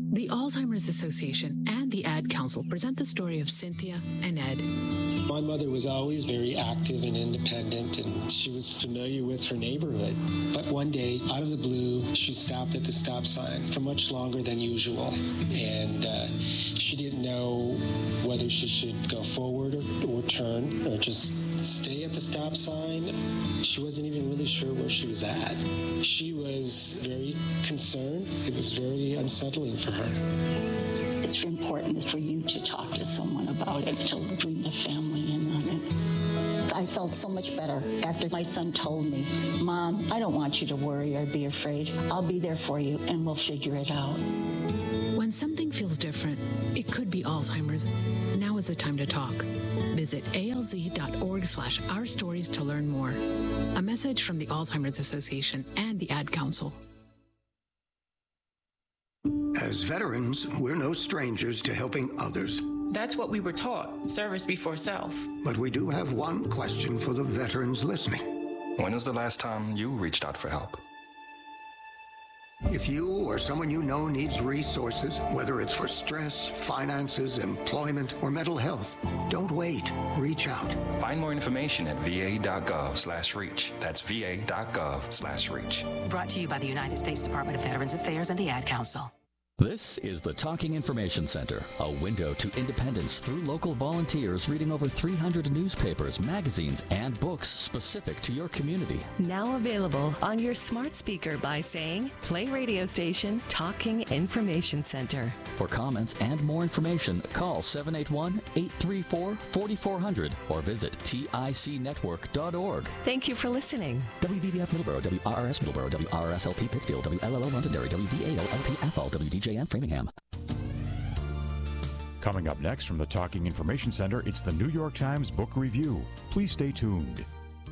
The Alzheimer's Association and the Ad Council present the story of Cynthia and Ed. My mother was always very active and independent, and she was familiar with her neighborhood. But one day, out of the blue, she stopped at the stop sign for much longer than usual. And she didn't know whether she should go forward or turn or just stay at the stop sign. She wasn't even really sure where she was at. She was very concerned. It was very unsettling for her. It's important for you to talk to someone about it, to bring the family in on it. I felt so much better after my son told me, Mom, I don't want you to worry or be afraid. I'll be there for you and we'll figure it out. When something feels different, it could be Alzheimer's. Now is the time to talk. Visit alz.org/ourstories to learn more. A message from the Alzheimer's Association and the Ad Council. As veterans, we're no strangers to helping others. That's what we were taught, service before self. But we do have one question for the veterans listening. When was the last time you reached out for help? If you or someone you know needs resources, whether it's for stress, finances, employment, or mental health, don't wait. Reach out. Find more information at va.gov/reach. That's va.gov/reach. Brought to you by the United States Department of Veterans Affairs and the Ad Council. This is the Talking Information Center, a window to independence through local volunteers reading over 300 newspapers, magazines, and books specific to your community. Now available on your smart speaker by saying, play radio station Talking Information Center. For comments and more information, call 781-834-4400 or visit ticnetwork.org. Thank you for listening. WVBF Middleborough, WRRS Middleborough, WRSLP Pittsfield, WLLO Londonderry, WVAO-LP Athol, WDJM Framingham. Coming up next from the Talking Information Center, it's the New York Times Book Review. Please stay tuned.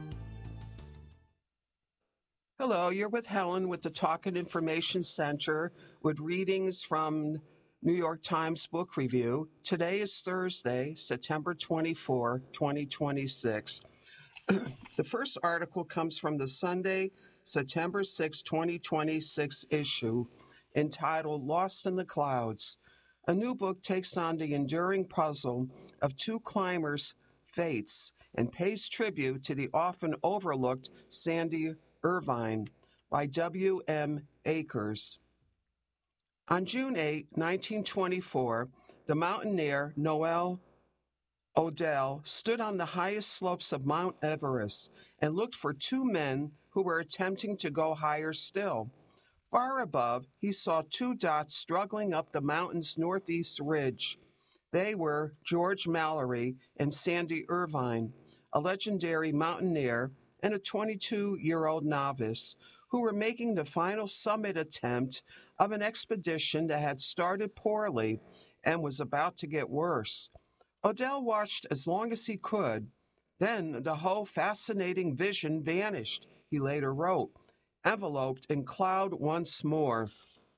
Hello, you're with Helen with the Talking Information Center with readings from New York Times Book Review. Today is Thursday, September 24, 2026. The first article comes from the Sunday, September 6, 2026 issue, entitled Lost in the Clouds. A new book takes on the enduring puzzle of two climbers' fates and pays tribute to the often overlooked Sandy Irvine by W.M. Akers. On June 8, 1924, the mountaineer Noel Odell stood on the highest slopes of Mount Everest and looked for two men who were attempting to go higher still. Far above, he saw two dots struggling up the mountain's northeast ridge. They were George Mallory and Sandy Irvine, a legendary mountaineer and a 22-year-old novice who were making the final summit attempt of an expedition that had started poorly and was about to get worse. Odell watched as long as he could. Then the whole fascinating vision vanished, he later wrote, enveloped in cloud once more.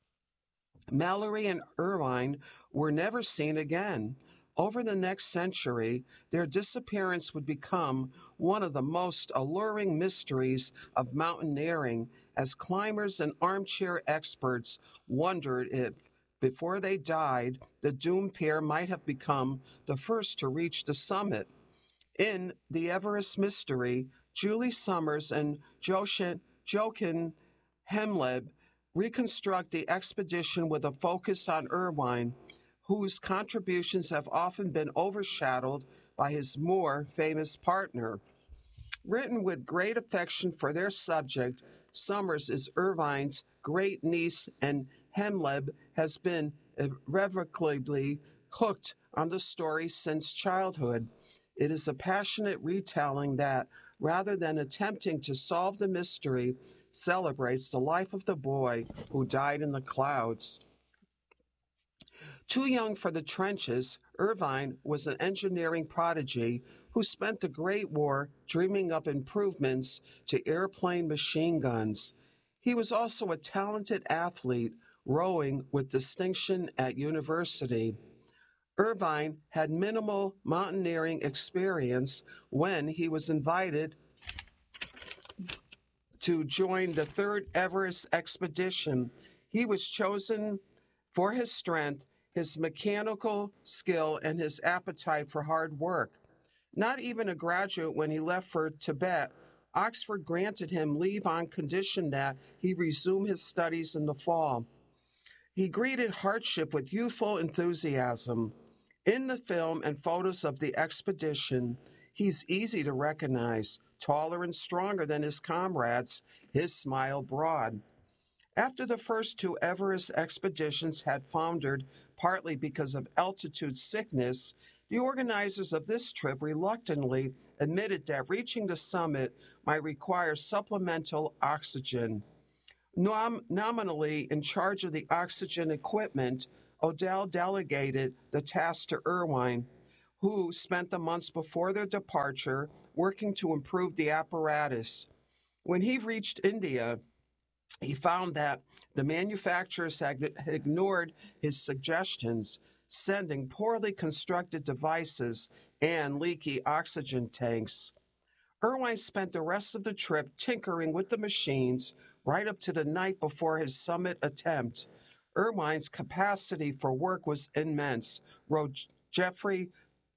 Mallory and Irvine were never seen again. Over the next century, their disappearance would become one of the most alluring mysteries of mountaineering, as climbers and armchair experts wondered if, before they died, the doomed pair might have become the first to reach the summit. In The Everest Mystery, Julie Summers and Jochen Hemleb reconstruct the expedition with a focus on Irvine, whose contributions have often been overshadowed by his more famous partner. Written with great affection for their subject, Summers is Irvine's great niece, and Hemleb has been irrevocably hooked on the story since childhood. It is a passionate retelling that, rather than attempting to solve the mystery, celebrates the life of the boy who died in the clouds. Too young for the trenches, Irvine was an engineering prodigy who spent the Great War dreaming up improvements to airplane machine guns. He was also a talented athlete, rowing with distinction at university. Irvine had minimal mountaineering experience when he was invited to join the Third Everest expedition. He was chosen for his strength, his mechanical skill, and his appetite for hard work. Not even a graduate when he left for Tibet, Oxford granted him leave on condition that he resume his studies in the fall. He greeted hardship with youthful enthusiasm. In the film and photos of the expedition, he's easy to recognize, taller and stronger than his comrades, his smile broad. After the first two Everest expeditions had foundered, partly because of altitude sickness, the organizers of this trip reluctantly admitted that reaching the summit might require supplemental oxygen. Nominally in charge of the oxygen equipment, Odell delegated the task to Irvine, who spent the months before their departure working to improve the apparatus. When he reached India, he found that the manufacturers had ignored his suggestions, sending poorly constructed devices and leaky oxygen tanks. Irvine spent the rest of the trip tinkering with the machines right up to the night before his summit attempt. Irvine's capacity for work was immense, wrote Jeffrey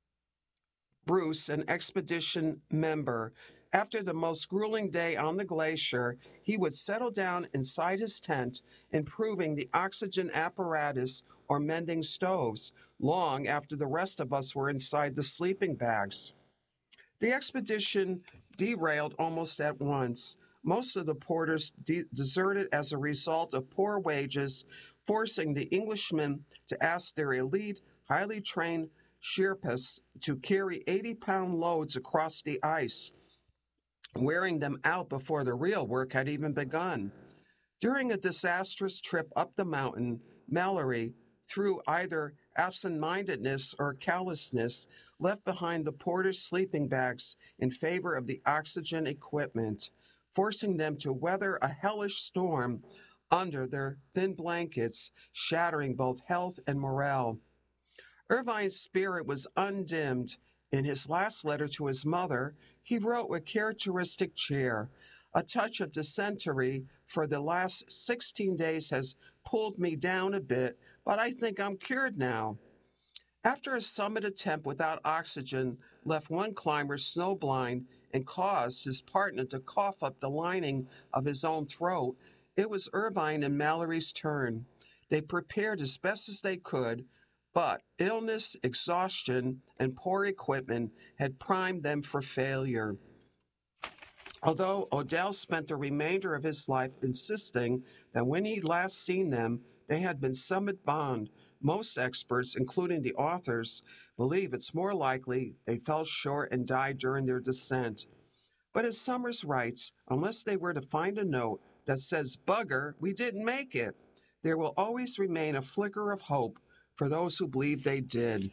Bruce, an expedition member. After the most grueling day on the glacier, he would settle down inside his tent, improving the oxygen apparatus or mending stoves, long after the rest of us were inside the sleeping bags. The expedition derailed almost at once. Most of the porters deserted as a result of poor wages, forcing the Englishmen to ask their elite, highly trained Sherpas to carry 80-pound loads across the ice, wearing them out before the real work had even begun. During a disastrous trip up the mountain, Mallory, through either absent-mindedness or callousness, left behind the porters' sleeping bags in favor of the oxygen equipment, forcing them to weather a hellish storm under their thin blankets, shattering both health and morale. Irvine's spirit was undimmed. In his last letter to his mother, he wrote with characteristic cheer, "A touch of dysentery for the last 16 days has pulled me down a bit, but I think I'm cured now." After a summit attempt without oxygen left one climber snowblind and caused his partner to cough up the lining of his own throat, it was Irvine and Mallory's turn. They prepared as best as they could, but illness, exhaustion, and poor equipment had primed them for failure. Although Odell spent the remainder of his life insisting that when he'd last seen them, they had been summit-bound, most experts, including the authors, believe it's more likely they fell short and died during their descent. But as Summers writes, unless they were to find a note that says, "Bugger, we didn't make it," there will always remain a flicker of hope for those who believe they did.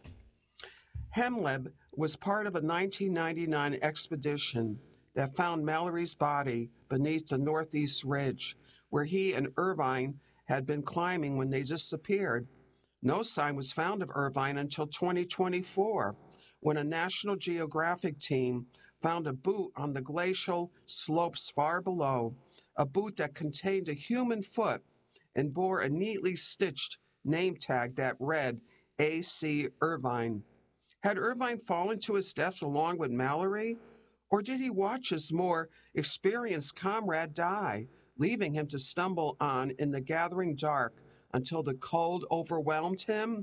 Hemleb was part of a 1999 expedition that found Mallory's body beneath the Northeast Ridge, where he and Irvine had been climbing when they disappeared. No sign was found of Irvine until 2024, when a National Geographic team found a boot on the glacial slopes far below, a boot that contained a human foot and bore a neatly stitched name tag that read A.C. Irvine. Had Irvine fallen to his death along with Mallory, or did he watch his more experienced comrade die, leaving him to stumble on in the gathering dark until the cold overwhelmed him?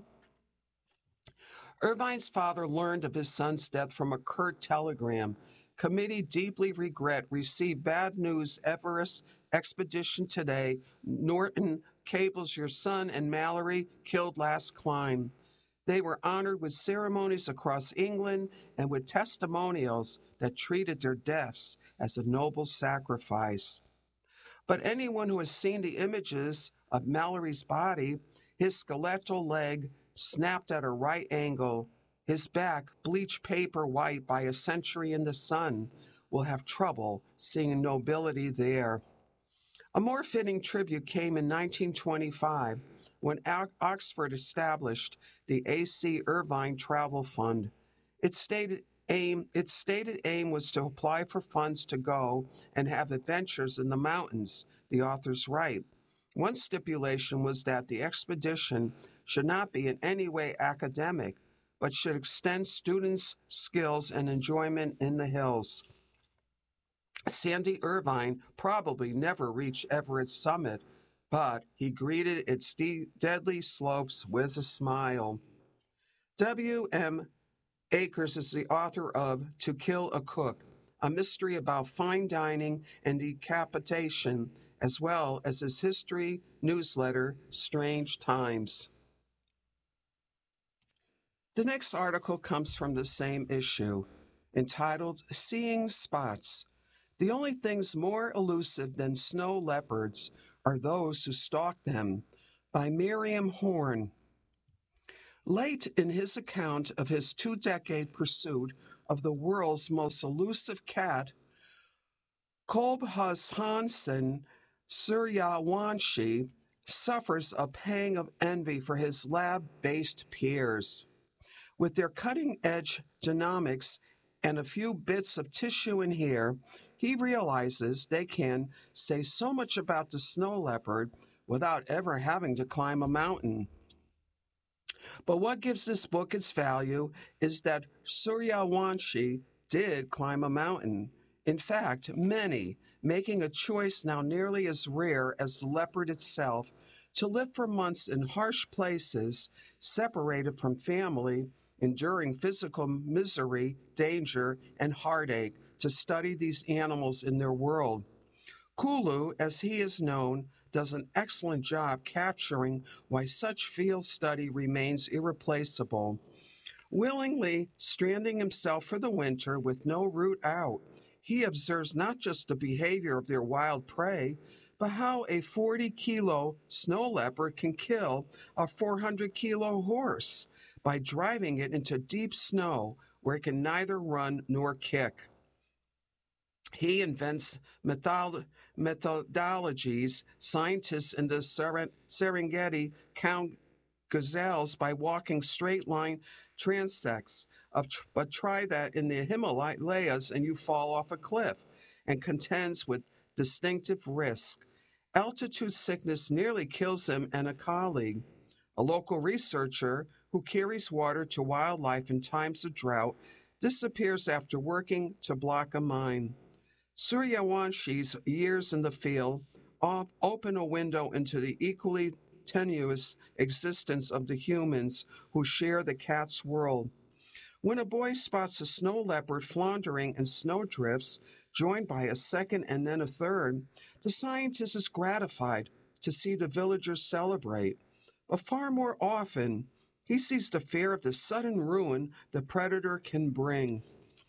Irvine's father learned of his son's death from a curt telegram. Committee deeply regret received bad news Everest expedition today. Norton cables your son and Mallory killed last climb. They were honored with ceremonies across England and with testimonials that treated their deaths as a noble sacrifice. But anyone who has seen the images of Mallory's body, his skeletal leg snapped at a right angle, his back bleached paper white by a century in the sun, will have trouble seeing nobility there. A more fitting tribute came in 1925 when Oxford established the A.C. Irvine Travel Fund. Its stated aim was to apply for funds to go and have adventures in the mountains, the authors write. One stipulation was that the expedition should not be in any way academic, but should extend students' skills and enjoyment in the hills. Sandy Irvine probably never reached Everett's summit, but he greeted its deadly slopes with a smile. W.M. Akers is the author of To Kill a Cook, a mystery about fine dining and decapitation, as well as his history newsletter, Strange Times. The next article comes from the same issue, entitled Seeing Spots. The only things more elusive than snow leopards are those who stalk them, by Miriam Horn. Late in his account of his 2-decade pursuit of the world's most elusive cat, Kolb Hansen Suryawanshi suffers a pang of envy for his lab-based peers. With their cutting-edge genomics and a few bits of tissue and hair, he realizes they can say so much about the snow leopard without ever having to climb a mountain. But what gives this book its value is that Suryawanshi did climb a mountain. In fact, many, making a choice now nearly as rare as the leopard itself, to live for months in harsh places, separated from family, enduring physical misery, danger, and heartache, to study these animals in their world. Kulu, as he is known, does an excellent job capturing why such field study remains irreplaceable. Willingly stranding himself for the winter with no route out, he observes not just the behavior of their wild prey, but how a 40-kilo snow leopard can kill a 400-kilo horse by driving it into deep snow where it can neither run nor kick. He invents methodologies scientists in the Serengeti count gazelles by walking straight-line transects, but try that in the Himalayas and you fall off a cliff, and contends with distinctive risk. Altitude sickness nearly kills him and a colleague. A local researcher who carries water to wildlife in times of drought disappears after working to block a mine. Suryawanshi's years in the field open a window into the equally tenuous existence of the humans who share the cat's world. When a boy spots a snow leopard floundering in snowdrifts, joined by a second and then a third, the scientist is gratified to see the villagers celebrate. But far more often, he sees the fear of the sudden ruin the predator can bring.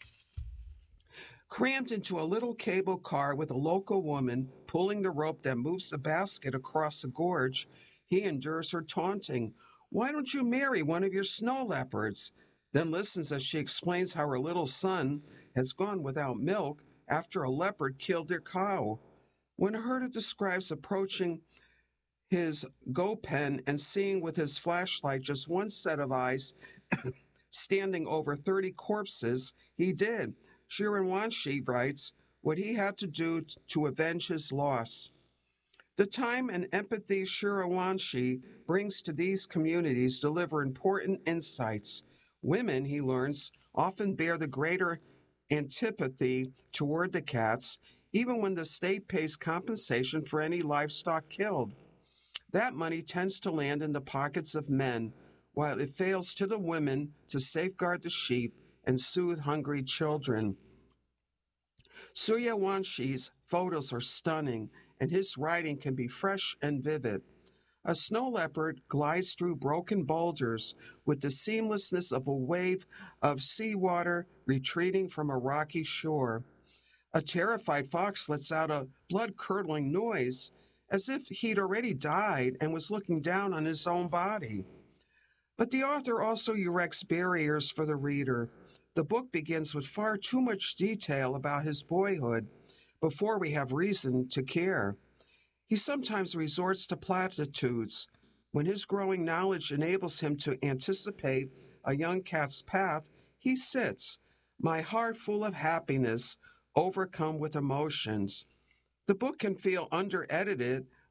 Crammed into a little cable car with a local woman pulling the rope that moves the basket across the gorge, he endures her taunting. "Why don't you marry one of your snow leopards?" Then listens as she explains how her little son has gone without milk after a leopard killed their cow. When a herder describes approaching his goat pen and seeing with his flashlight just one set of eyes standing over 30 corpses, he did. Suryawanshi writes what he had to do to avenge his loss. The time and empathy Suryawanshi brings to these communities deliver important insights. Women, he learns, often bear the greater antipathy toward the cats, even when the state pays compensation for any livestock killed. That money tends to land in the pockets of men, while it fails to the women to safeguard the sheep and soothe hungry children. Suryawanshi's photos are stunning, and his writing can be fresh and vivid. A snow leopard glides through broken boulders with the seamlessness of a wave of seawater retreating from a rocky shore. A terrified fox lets out a blood-curdling noise, as if he'd already died and was looking down on his own body. But the author also erects barriers for the reader. The book begins with far too much detail about his boyhood before we have reason to care. He sometimes resorts to platitudes. When his growing knowledge enables him to anticipate a young cat's path, he sits, my heart full of happiness, overcome with emotions. The book can feel under-edited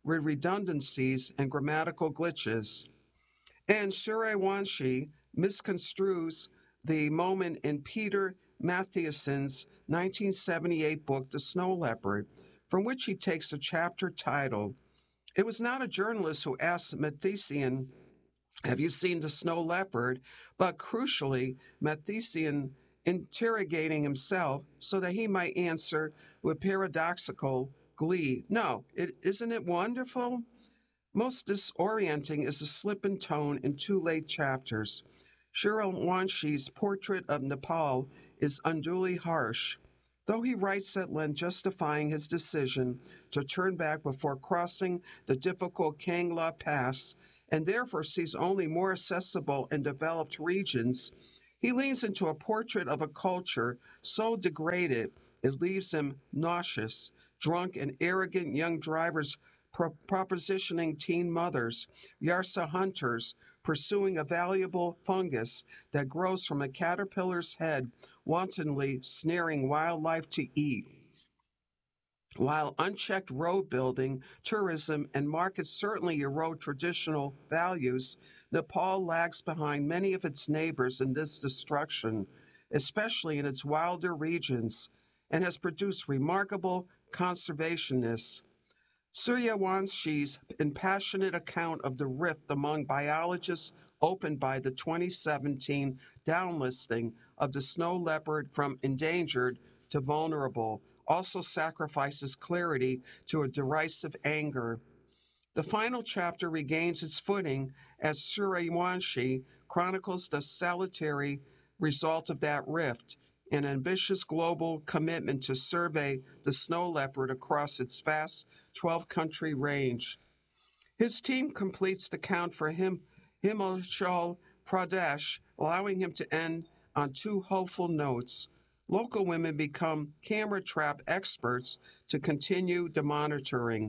with redundancies and grammatical glitches. And Suryawanshi misconstrues the moment in Peter Matthiesen's 1978 book, The Snow Leopard, from which he takes a chapter titled, "It was not a journalist who asked Matthiessen, 'Have you seen the snow leopard?' but crucially, Matthiessen interrogating himself so that he might answer with paradoxical glee, 'No, isn't it wonderful?' Most disorienting is the slip in tone in two late chapters. Suryawanshi's portrait of Nepal is unduly harsh. Though he writes at length justifying his decision to turn back before crossing the difficult Kangla Pass, and therefore sees only more accessible and developed regions, he leans into a portrait of a culture so degraded it leaves him nauseous, drunk and arrogant young drivers propositioning teen mothers, Yarsa hunters pursuing a valuable fungus that grows from a caterpillar's head, wantonly snaring wildlife to eat. While unchecked road building, tourism, and markets certainly erode traditional values, Nepal lags behind many of its neighbors in this destruction, especially in its wilder regions, and has produced remarkable conservationists. Suryawanshi's impassionate account of the rift among biologists opened by the 2017 downlisting of the snow leopard from endangered to vulnerable also sacrifices clarity to a derisive anger. The final chapter regains its footing as Suryawanshi chronicles the salutary result of that rift, an ambitious global commitment to survey the snow leopard across its vast 12-country range. His team completes the count for Himachal Pradesh, allowing him to end on two hopeful notes. Local women become camera trap experts to continue the monitoring.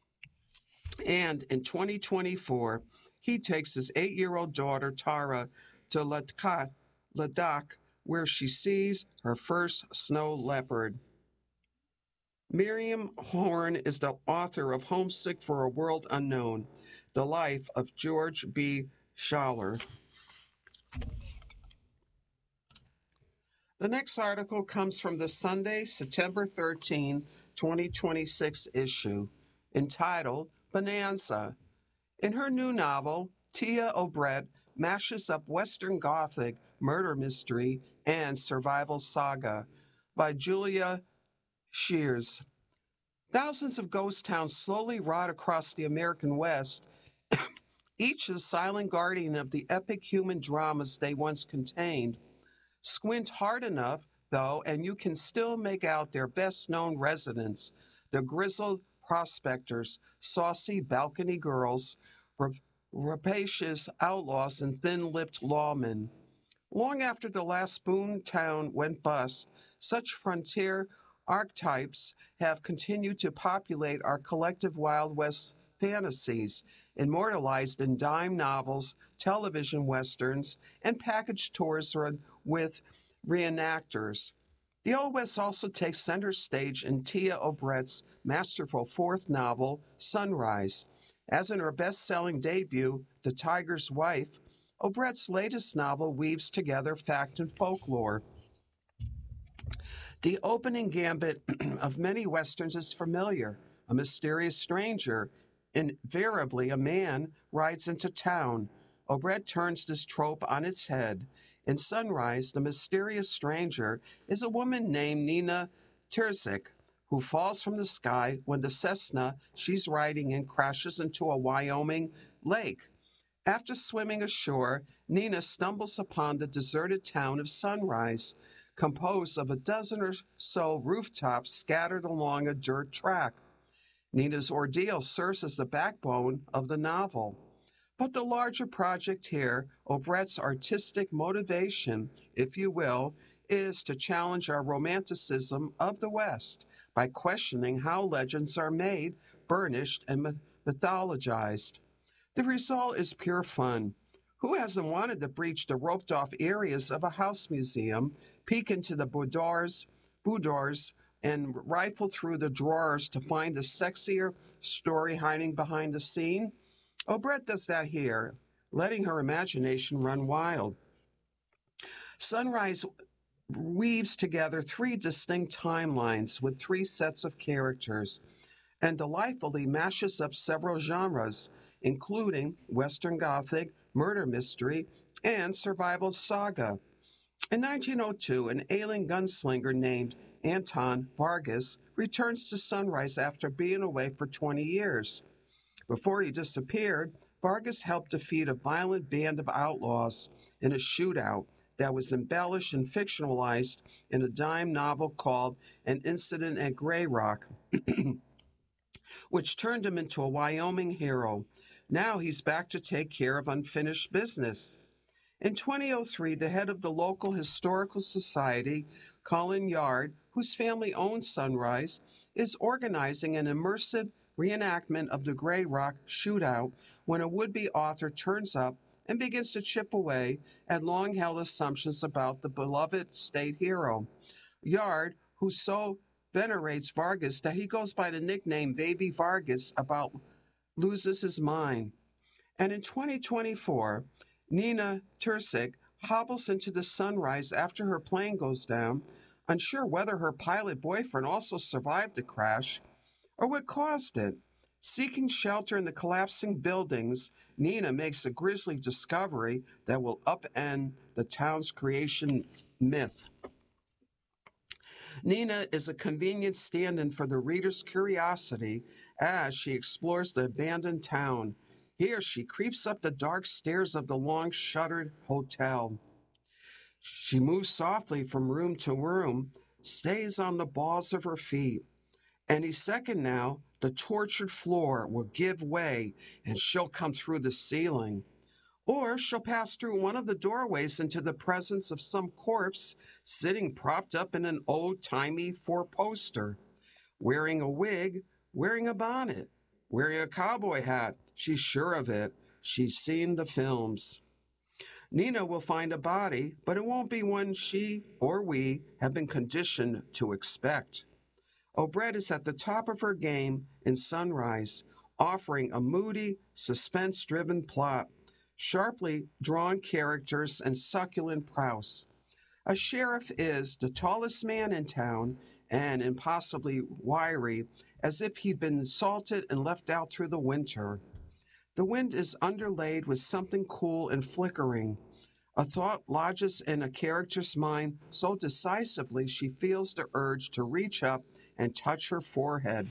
And in 2024, he takes his 8-year-old daughter, Tara, to Ladakh, where she sees her first snow leopard. Miriam Horn is the author of Homesick for a World Unknown, The Life of George B. Schaller. The next article comes from the Sunday, September 13, 2026 issue, entitled Bonanza. In her new novel, Tia Obrecht mashes up Western Gothic murder mystery and survival saga by Julia Shears. Thousands of ghost towns slowly rot across the American West, each a silent guardian of the epic human dramas they once contained. Squint hard enough, though, and you can still make out their best-known residents, the grizzled prospectors, saucy balcony girls, rapacious outlaws, and thin-lipped lawmen. Long after the last boom town went bust, such frontier archetypes have continued to populate our collective Wild West fantasies, immortalized in dime novels, television westerns, and package tours with reenactors. The Old West also takes center stage in Tia Obrecht's masterful fourth novel, Sunrise. As in her best-selling debut, The Tiger's Wife, Obrecht's latest novel weaves together fact and folklore. The opening gambit of many westerns is familiar. A mysterious stranger, invariably a man, rides into town. Obrecht turns this trope on its head. In Sunrise, the mysterious stranger is a woman named Nina Terzic, who falls from the sky when the Cessna she's riding in crashes into a Wyoming lake. After swimming ashore, Nina stumbles upon the deserted town of Sunrise, composed of a dozen or so rooftops scattered along a dirt track. Nina's ordeal serves as the backbone of the novel. But the larger project here, Obrecht's artistic motivation, if you will, is to challenge our romanticism of the West by questioning how legends are made, burnished, and mythologized. The result is pure fun. Who hasn't wanted to breach the roped-off areas of a house museum, peek into the boudoirs, and rifle through the drawers to find a sexier story hiding behind the scene? Obrette does that here, letting her imagination run wild. Sunrise weaves together three distinct timelines with three sets of characters and delightfully mashes up several genres, including Western Gothic, murder mystery, and survival saga. In 1902, an ailing gunslinger named Anton Vargas returns to Sunrise after being away for 20 years. Before he disappeared, Vargas helped defeat a violent band of outlaws in a shootout that was embellished and fictionalized in a dime novel called An Incident at Grey Rock, which turned him into a Wyoming hero. Now he's back to take care of unfinished business. In 2003, the head of the local historical society, Colin Yard, whose family owns Sunrise, is organizing an immersive reenactment of the Grey Rock shootout when a would-be author turns up and begins to chip away at long-held assumptions about the beloved state hero. Yard, who so venerates Vargas that he goes by the nickname Baby Vargas, about loses his mind. And in 2024, Nina Turcik hobbles into the Sunrise after her plane goes down, unsure whether her pilot boyfriend also survived the crash or what caused it. Seeking shelter in the collapsing buildings, Nina makes a grisly discovery that will upend the town's creation myth. Nina is a convenient stand-in for the reader's curiosity as she explores the abandoned town. Here she creeps up the dark stairs of the long-shuttered hotel. She moves softly from room to room, stays on the balls of her feet. Any second now, the tortured floor will give way and she'll come through the ceiling. Or she'll pass through one of the doorways into the presence of some corpse sitting propped up in an old-timey four-poster, wearing a wig, wearing a bonnet, wearing a cowboy hat. She's sure of it. She's seen the films. Nina will find a body, but it won't be one she or we have been conditioned to expect. Obrette is at the top of her game in Sunrise, offering a moody, suspense-driven plot, sharply drawn characters, and succulent prose. A sheriff is the tallest man in town and impossibly wiry, as if he'd been salted and left out through the winter. The wind is underlaid with something cool and flickering. A thought lodges in a character's mind so decisively she feels the urge to reach up and touch her forehead.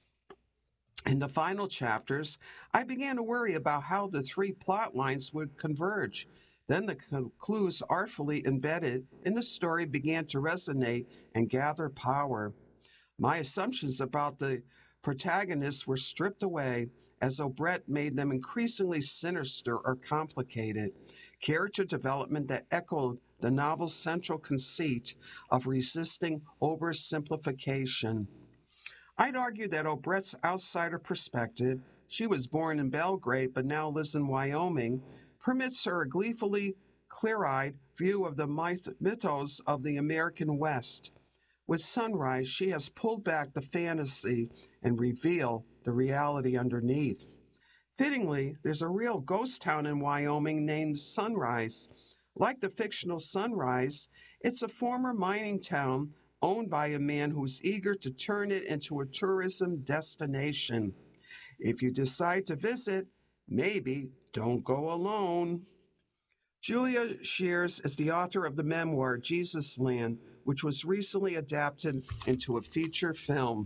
In the final chapters, I began to worry about how the three plot lines would converge. Then the clues artfully embedded in the story began to resonate and gather power. My assumptions about the protagonists were stripped away as Obrette made them increasingly sinister or complicated. Character development that echoed the novel's central conceit of resisting oversimplification. I'd argue that Obrette's outsider perspective, she was born in Belgrade but now lives in Wyoming, permits her a gleefully clear-eyed view of the mythos of the American West. With Sunrise, she has pulled back the fantasy and revealed the reality underneath. Fittingly, there's a real ghost town in Wyoming named Sunrise. Like the fictional Sunrise, it's a former mining town owned by a man who's eager to turn it into a tourism destination. If you decide to visit, maybe don't go alone. Julia Shears is the author of the memoir Jesus Land, which was recently adapted into a feature film.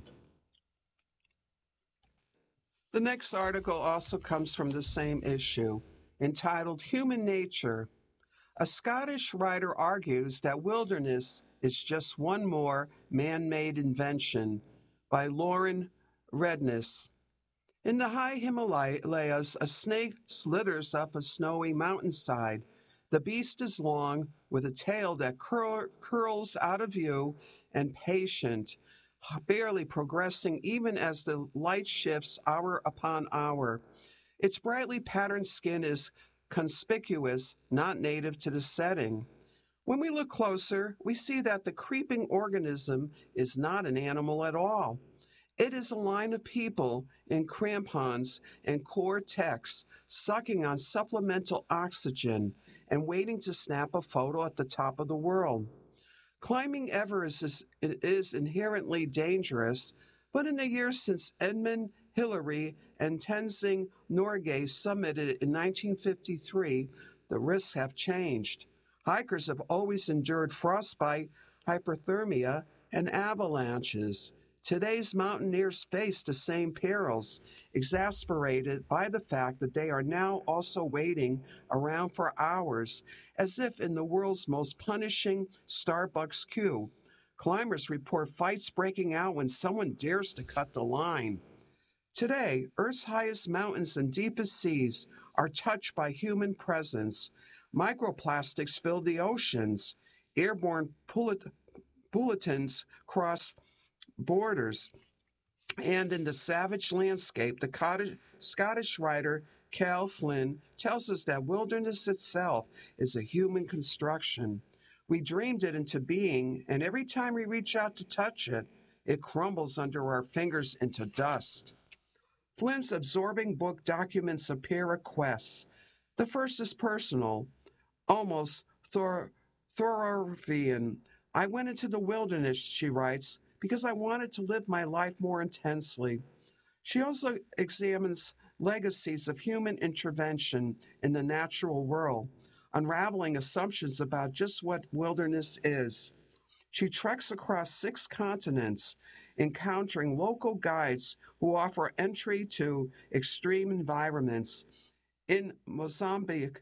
The next article also comes from the same issue, entitled Human Nature. A Scottish writer argues that wilderness is just one more man-made invention, by Lauren Redness. In the high Himalayas, a snake slithers up a snowy mountainside. The beast is long, with a tail that curls out of view, and patient, barely progressing even as the light shifts hour upon hour. Its brightly patterned skin is conspicuous, not native to the setting. When we look closer, we see that the creeping organism is not an animal at all. It is a line of people in crampons and Gore-Tex sucking on supplemental oxygen and waiting to snap a photo at the top of the world. Climbing Everest is inherently dangerous, but in the years since Edmund Hillary and Tenzing Norgay summited in 1953, the risks have changed. Hikers have always endured frostbite, hypothermia, and avalanches. Today's mountaineers face the same perils, exasperated by the fact that they are now also waiting around for hours, as if in the world's most punishing Starbucks queue. Climbers report fights breaking out when someone dares to cut the line. Today, Earth's highest mountains and deepest seas are touched by human presence. Microplastics fill the oceans. Airborne pollutants cross borders. And in the savage landscape, the Scottish writer Cal Flynn tells us that wilderness itself is a human construction. We dreamed it into being, and every time we reach out to touch it, it crumbles under our fingers into dust. Flynn's absorbing book documents a pair of quests. The first is personal, almost Thoreauvian. I went into the wilderness, she writes, because I wanted to live my life more intensely. She also examines legacies of human intervention in the natural world, unraveling assumptions about just what wilderness is. She treks across 6 continents, encountering local guides who offer entry to extreme environments. In Mozambique,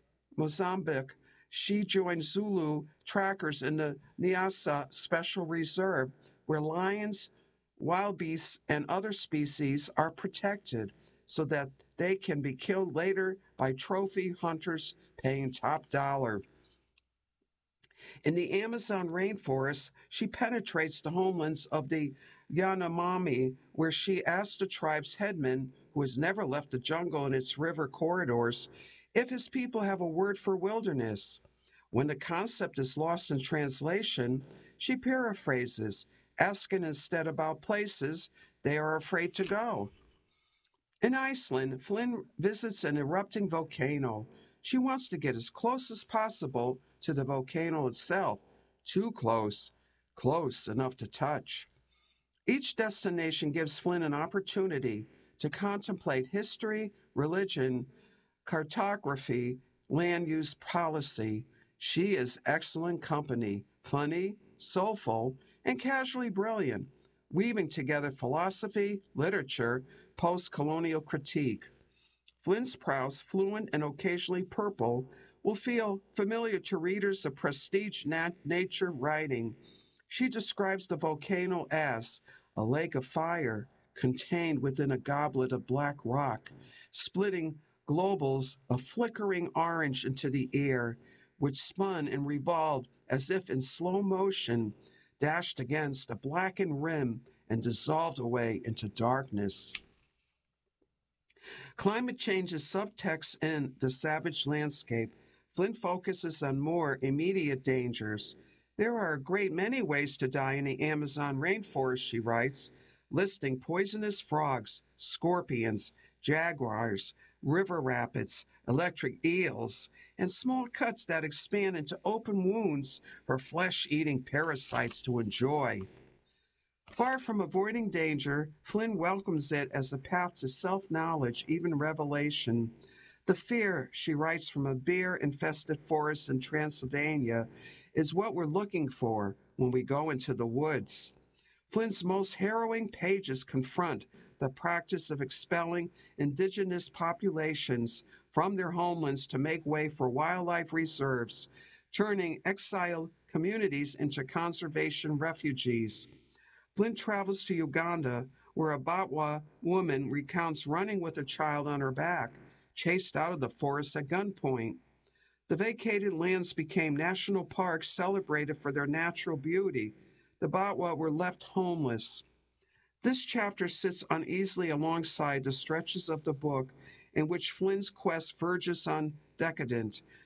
she joins Zulu trackers in the Niassa Special Reserve, where lions, wild beasts, and other species are protected so that they can be killed later by trophy hunters paying top dollar. In the Amazon rainforest, she penetrates the homelands of the Yanomami, where she asks the tribe's headman, who has never left the jungle and its river corridors, if his people have a word for wilderness. When the concept is lost in translation, she paraphrases, asking instead about places they are afraid to go. In Iceland, Flynn visits an erupting volcano. She wants to get as close as possible to the volcano itself. Too close, close enough to touch. Each destination gives Flynn an opportunity to contemplate history, religion, cartography, land use policy. She is excellent company, funny, soulful, and casually brilliant, weaving together philosophy, literature, post-colonial critique. Flynn's prose, fluent and occasionally purple, will feel familiar to readers of prestige nature writing. She describes the volcano as a lake of fire contained within a goblet of black rock, splitting globules of flickering orange into the air, which spun and revolved as if in slow motion, dashed against a blackened rim and dissolved away into darkness. Climate change is subtext in The Savage Landscape. Flynn focuses on more immediate dangers. There are a great many ways to die in the Amazon rainforest, she writes, listing poisonous frogs, scorpions, jaguars, river rapids, electric eels, and small cuts that expand into open wounds for flesh-eating parasites to enjoy. Far from avoiding danger, Flynn welcomes it as a path to self-knowledge, even revelation. The fear, she writes, from a bear-infested forest in Transylvania is what we're looking for when we go into the woods. Flynn's most harrowing pages confront the practice of expelling indigenous populations from their homelands to make way for wildlife reserves, turning exiled communities into conservation refugees. Flynn travels to Uganda, where a Batwa woman recounts running with a child on her back, chased out of the forest at gunpoint. The vacated lands became national parks celebrated for their natural beauty. The Batwa were left homeless. This chapter sits uneasily alongside the stretches of the book in which Flynn's quest verges on decadent,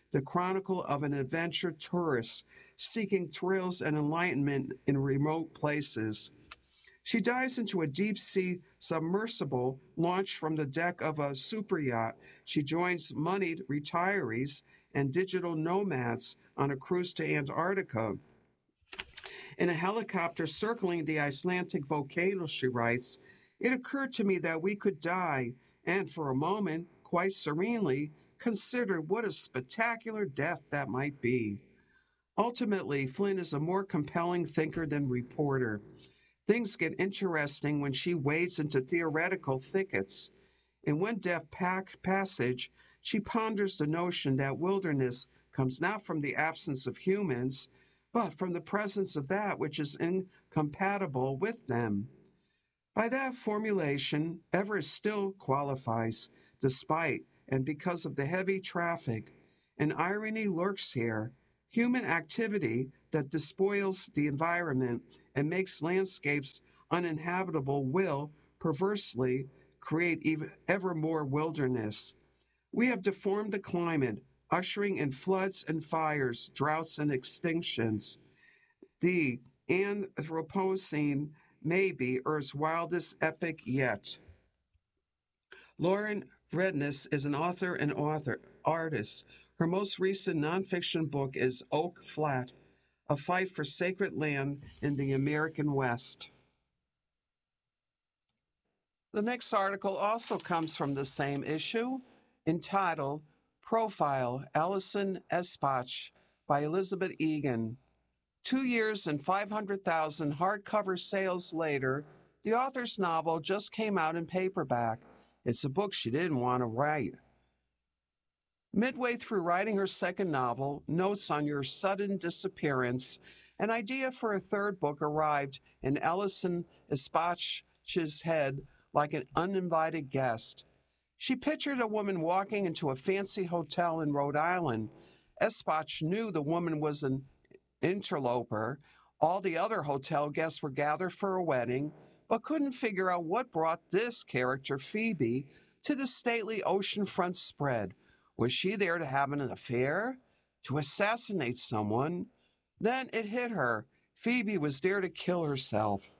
the chronicle of an adventure tourist seeking thrills and enlightenment in remote places. She dives into a deep-sea submersible launched from the deck of a superyacht. She joins moneyed retirees and digital nomads on a cruise to Antarctica. In a helicopter circling the Icelandic volcano, she writes, "It occurred to me that we could die, and for a moment, quite serenely, considered what a spectacular death that might be." Ultimately, Flynn is a more compelling thinker than reporter. Things get interesting when she wades into theoretical thickets. In One Death Passage, she ponders the notion that wilderness comes not from the absence of humans, but from the presence of that which is incompatible with them. By that formulation, Everest still qualifies, despite and because of the heavy traffic. An irony lurks here. Human activity that despoils the environment and makes landscapes uninhabitable will, perversely, create ever more wilderness. We have deformed the climate, ushering in floods and fires, droughts and extinctions. The Anthropocene may be Earth's wildest epic yet. Lauren Redness is an author and artist. Her most recent nonfiction book is Oak Flat, a fight for sacred land in the American West. The next article also comes from the same issue, entitled Profile, Alison Espach by Elizabeth Egan. 2 years and 500,000 hardcover sales later, the author's novel just came out in paperback. It's a book she didn't want to write. Midway through writing her second novel, Notes on Your Sudden Disappearance, an idea for a third book arrived in Alison Espach's head like an uninvited guest. She pictured a woman walking into a fancy hotel in Rhode Island. Espach knew the woman was an interloper. All the other hotel guests were gathered for a wedding, but couldn't figure out what brought this character, Phoebe, to the stately oceanfront spread. Was she there to have an affair? To assassinate someone? Then it hit her. Phoebe was there to kill herself.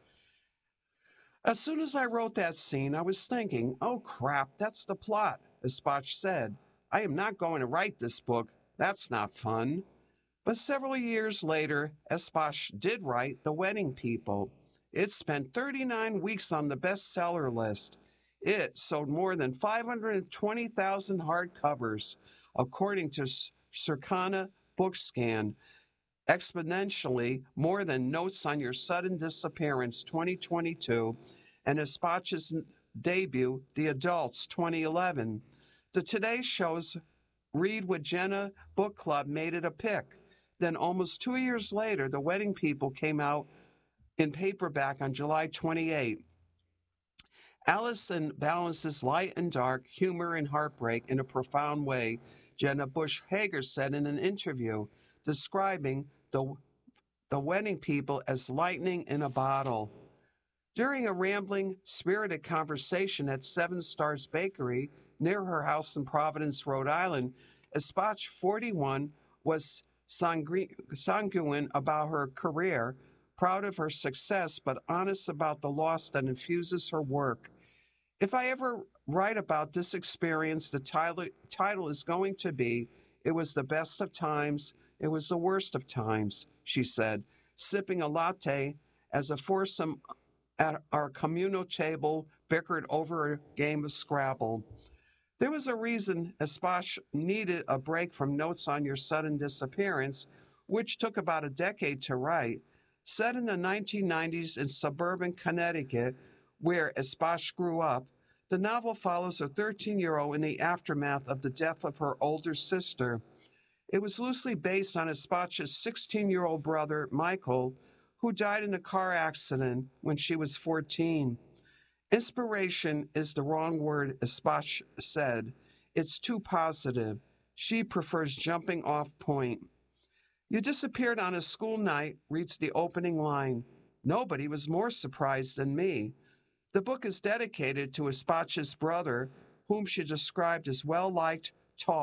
As soon as I wrote that scene, I was thinking, oh crap, that's the plot, Espach said. I am not going to write this book. That's not fun. But several years later, Espach did write The Wedding People. It spent 39 weeks on the bestseller list. It sold more than 520,000 hardcovers, according to Circana Bookscan, exponentially more than Notes on Your Sudden Disappearance 2022 and Espach's debut, The Adults 2011. The Today Show's Read with Jenna book club made it a pick. Then almost 2 years later, The Wedding People came out in paperback on July 28. Alison balances light and dark, humor and heartbreak in a profound way, Jenna Bush Hager said in an interview, describing the Wedding People as lightning in a bottle. During a rambling, spirited conversation at Seven Stars Bakery near her house in Providence, Rhode Island, Espach, 41, was sanguine about her career, proud of her success, but honest about the loss that infuses her work. If I ever write about this experience, the title is going to be, It Was the Best of Times, It Was the Worst of Times, she said, sipping a latte as a foursome at our communal table bickered over a game of Scrabble. There was a reason Espach needed a break from Notes on Your Sudden Disappearance, which took about a decade to write. Set in the 1990s in suburban Connecticut, where Espach grew up, the novel follows a 13-year-old in the aftermath of the death of her older sister. It was loosely based on Espach's 16-year-old brother, Michael, who died in a car accident when she was 14. Inspiration is the wrong word, Espach said. It's too positive. She prefers jumping off point. You disappeared on a school night, reads the opening line. Nobody was more surprised than me. The book is dedicated to Espach's brother, whom she described as well-liked, tall,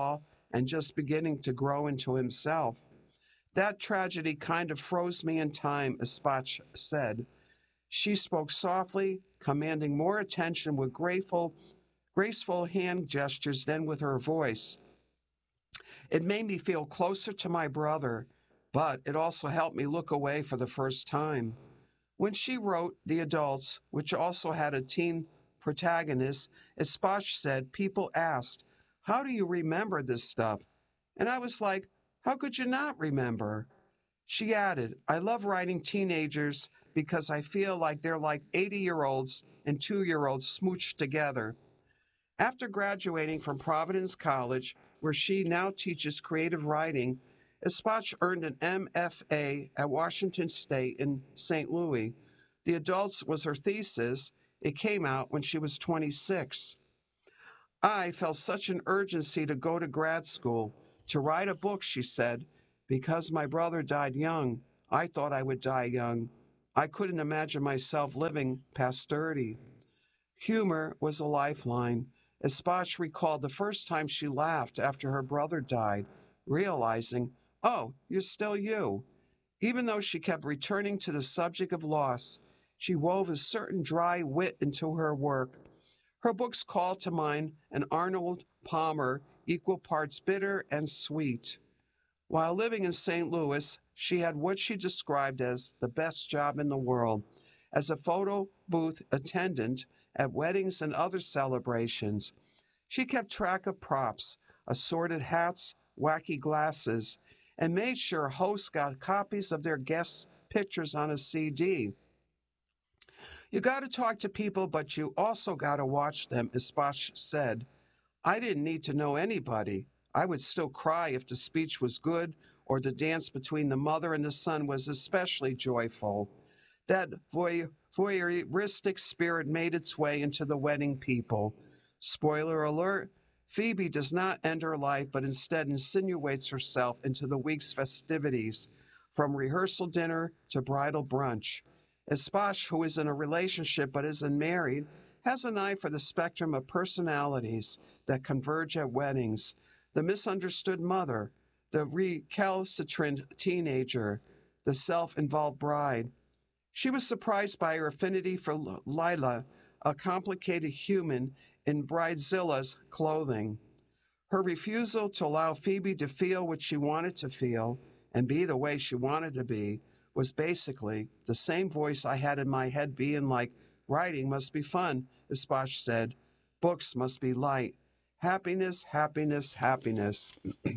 and just beginning to grow into himself. That tragedy kind of froze me in time, Espach said. She spoke softly, commanding more attention with graceful hand gestures than with her voice. It made me feel closer to my brother, but it also helped me look away for the first time. When she wrote The Adults, which also had a teen protagonist, Espach said people asked, "How do you remember this stuff?" And I was like, how could you not remember? She added, "I love writing teenagers because I feel like they're like 80-year-olds and 2-year-olds smooched together." After graduating from Providence College, where she now teaches creative writing, Espach earned an MFA at Washington State in St. Louis. The Adults was her thesis. It came out when she was 26. "I felt such an urgency to go to grad school, to write a book," she said. "Because my brother died young, I thought I would die young. I couldn't imagine myself living past 30. Humor was a lifeline. Espach recalled the first time she laughed after her brother died, realizing, oh, you're still you. Even though she kept returning to the subject of loss, she wove a certain dry wit into her work. Her books call to mind an Arnold Palmer, equal parts bitter and sweet. While living in St. Louis, she had what she described as the best job in the world. As a photo booth attendant at weddings and other celebrations, she kept track of props, assorted hats, wacky glasses, and made sure hosts got copies of their guests' pictures on a CD. "You got to talk to people, but you also got to watch them," Espach said. "I didn't need to know anybody. I would still cry if the speech was good or the dance between the mother and the son was especially joyful." That voyeuristic spirit made its way into the wedding people. Spoiler alert, Phoebe does not end her life, but instead insinuates herself into the week's festivities, from rehearsal dinner to bridal brunch. Espach, who is in a relationship but isn't married, has an eye for the spectrum of personalities that converge at weddings: the misunderstood mother, the recalcitrant teenager, the self-involved bride. She was surprised by her affinity for Lila, a complicated human in Bridezilla's clothing. Her refusal to allow Phoebe to feel what she wanted to feel and be the way she wanted to be was basically the same voice I had in my head being like, "Writing must be fun," Espach said. "Books must be light. Happiness, happiness, happiness."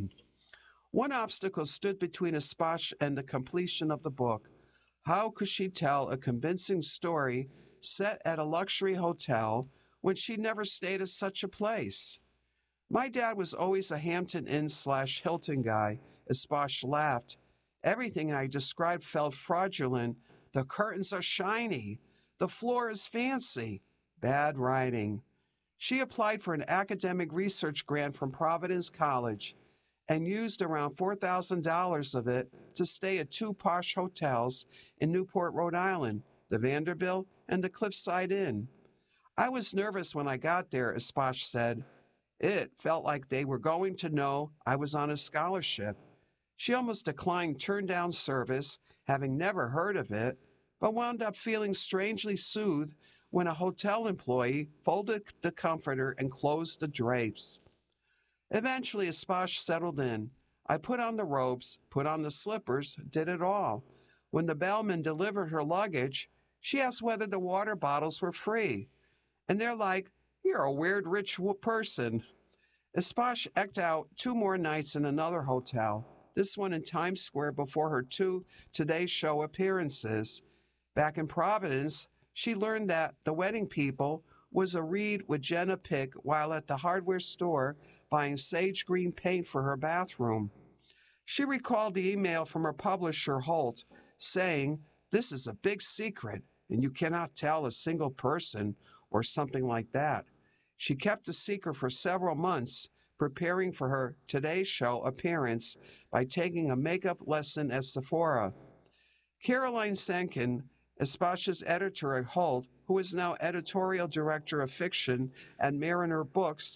One obstacle stood between Espach and the completion of the book. How could she tell a convincing story set at a luxury hotel when she never stayed at such a place? "My dad was always a Hampton Inn/Hilton guy," Espach laughed. "Everything I described felt fraudulent. The curtains are shiny. The floor is fancy. Bad writing." She applied for an academic research grant from Providence College and used around $4,000 of it to stay at 2 posh hotels in Newport, Rhode Island, the Vanderbilt and the Cliffside Inn. "I was nervous when I got there," Espach said. "It felt like they were going to know I was on a scholarship." She almost declined turn-down service, having never heard of it, but wound up feeling strangely soothed when a hotel employee folded the comforter and closed the drapes. Eventually, Espach settled in. I put on the robes, put on the slippers, did it all. When the bellman delivered her luggage, she asked whether the water bottles were free. And they're like, "You're a weird rich person." Espach eked out 2 more nights in another hotel, this one in Times Square before her 2 Today Show appearances. Back in Providence, she learned that The Wedding People was a read with Jenna Pick while at the hardware store buying sage green paint for her bathroom. She recalled the email from her publisher, Holt, saying, "This is a big secret, and you cannot tell a single person," or something like that. She kept the secret for several months, preparing for her Today Show appearance by taking a makeup lesson at Sephora. Caroline Senkin, Espach's editor at Holt, who is now editorial director of fiction at Mariner Books,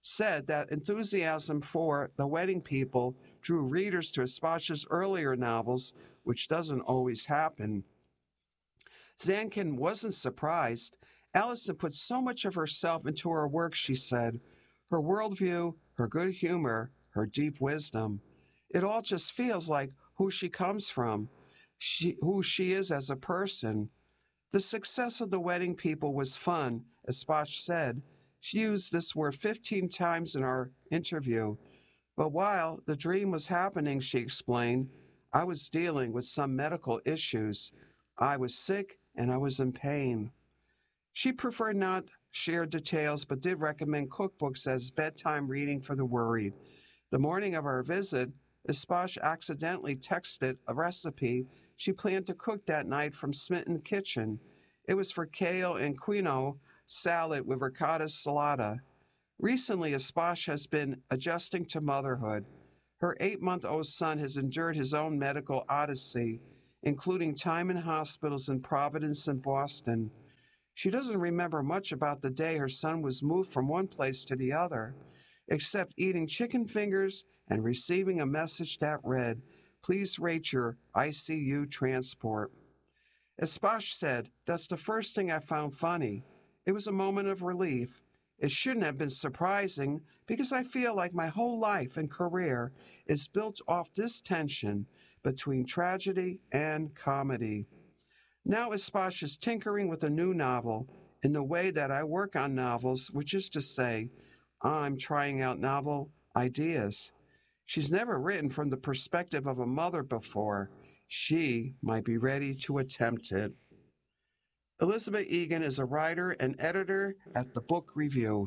said that enthusiasm for The Wedding People drew readers to Espach's earlier novels, which doesn't always happen. Zankin wasn't surprised. Allison put so much of herself into her work, she said. Her worldview, her good humor, her deep wisdom. It all just feels like who she comes from, who she is as a person. The success of The Wedding People was fun, Espach said. She used this word 15 times in our interview. But while the dream was happening, she explained, I was dealing with some medical issues. I was sick and I was in pain. She preferred not share details, but did recommend cookbooks as bedtime reading for the worried. The morning of our visit, Espach accidentally texted a recipe she planned to cook that night from Smitten Kitchen. It was for kale and quinoa salad with ricotta salata. Recently, Espach has been adjusting to motherhood. Her 8-month-old son has endured his own medical odyssey, including time in hospitals in Providence and Boston. She doesn't remember much about the day her son was moved from one place to the other, except eating chicken fingers and receiving a message that read, Please rate your ICU transport. Espach said, That's the first thing I found funny. It was a moment of relief. It shouldn't have been surprising because I feel like my whole life and career is built off this tension between tragedy and comedy. Now Espach is tinkering with a new novel in the way that I work on novels, which is to say, I'm trying out novel ideas. She's never written from the perspective of a mother before. She might be ready to attempt it. Elizabeth Egan is a writer and editor at the Book Review.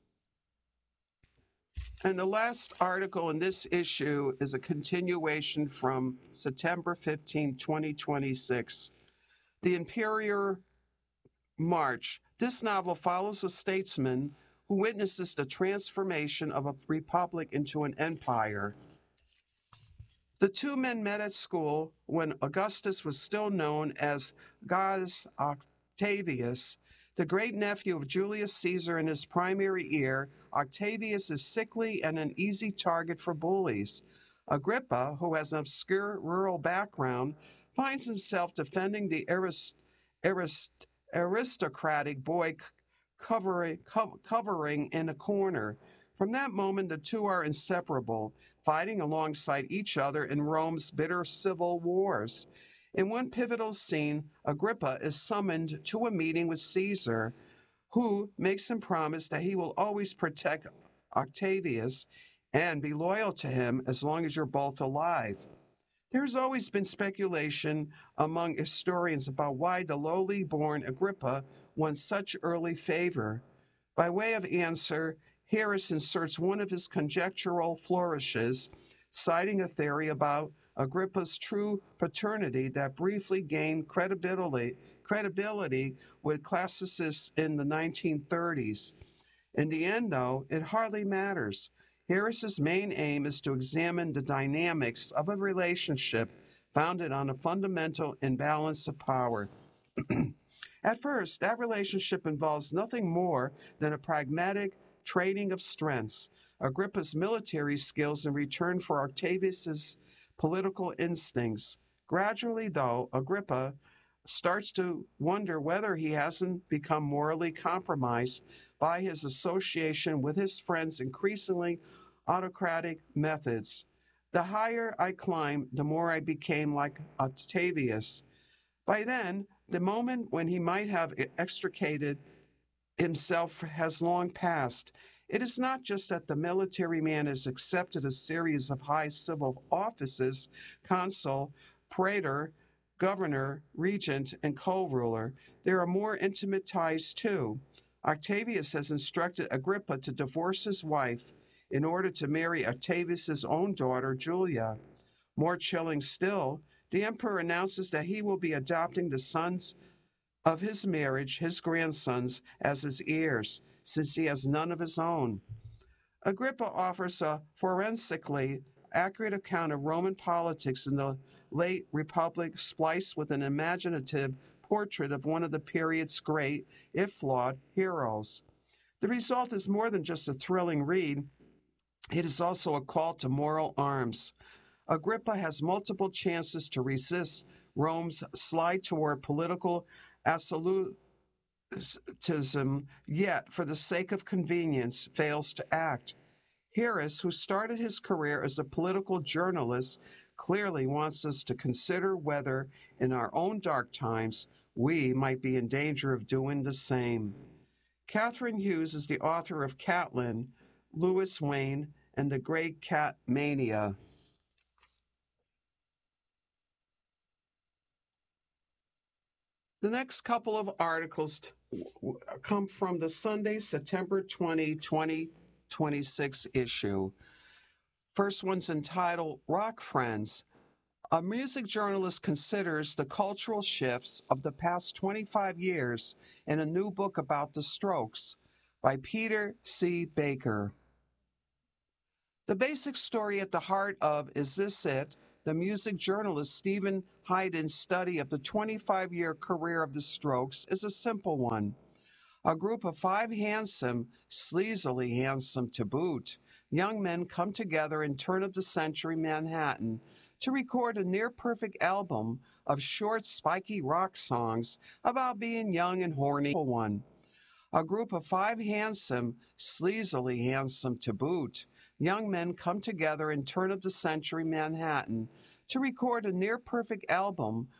And the last article in this issue is a continuation from September 15, 2026. The Imperial March. This novel follows a statesman who witnesses the transformation of a republic into an empire. The two men met at school when Augustus was still known as Gaius Octavius, the great-nephew of Julius Caesar in his primary year. Octavius is sickly and an easy target for bullies. Agrippa, who has an obscure rural background, finds himself defending the aristocratic boy covering in a corner. From that moment, the two are inseparable, fighting alongside each other in Rome's bitter civil wars. In one pivotal scene, Agrippa is summoned to a meeting with Caesar, who makes him promise that he will always protect Octavius and be loyal to him as long as you're both alive. There has always been speculation among historians about why the lowly-born Agrippa won such early favor. By way of answer, Harris inserts one of his conjectural flourishes, citing a theory about Agrippa's true paternity that briefly gained credibility with classicists in the 1930s. In the end, though, it hardly matters. Harris's main aim is to examine the dynamics of a relationship founded on a fundamental imbalance of power. At first, that relationship involves nothing more than a pragmatic trading of strengths, Agrippa's military skills in return for Octavius's political instincts. Gradually, though, Agrippa starts to wonder whether he hasn't become morally compromised by his association with his friend's increasingly autocratic methods. The higher I climbed, the more I became like Octavius. By then, the moment when he might have extricated himself has long passed. It is not just that the military man has accepted a series of high civil offices, consul, praetor, governor, regent, and co-ruler. There are more intimate ties, too. Octavius has instructed Agrippa to divorce his wife in order to marry Octavius's own daughter, Julia. More chilling still, the emperor announces that he will be adopting the sons of his marriage, his grandsons, as his heirs, since he has none of his own. Agrippa offers a forensically accurate account of Roman politics in the late Republic, spliced with an imaginative portrait of one of the period's great, if flawed, heroes. The result is more than just a thrilling read. It is also a call to moral arms. Agrippa has multiple chances to resist Rome's slide toward political absolutism, yet, for the sake of convenience, fails to act. Harris, who started his career as a political journalist, clearly wants us to consider whether, in our own dark times, we might be in danger of doing the same. Catherine Hughes is the author of Catelyn, Lewis Wayne, and the Great Cat Mania. The next couple of articles come from the Sunday, September 20, 2026 issue. First one's entitled Rock Friends. A music journalist considers the cultural shifts of the past 25 years in a new book about the Strokes by Peter C. Baker. The basic story at the heart of Is This It?, the music journalist Stephen Hayden's study of the 25-year career of the Strokes, is a simple one. A group of 5 handsome, sleazily handsome to boot, young men come together in turn-of-the-century Manhattan to record a near-perfect album of short, spiky rock songs about being young and horny. A group of 5 handsome, sleazily handsome to boot, young men come together in turn-of-the-century Manhattan to record a near-perfect album